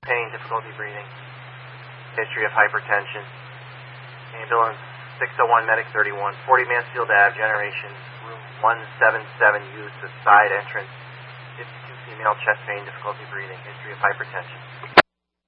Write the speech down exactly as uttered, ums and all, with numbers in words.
pain, difficulty breathing, history of hypertension. Ambulance six oh one, Medic thirty-one, forty Mansfield Avenue, Generation, room one seventy-seven, use the side entrance, fifty-two female, chest pain, difficulty breathing, history of hypertension.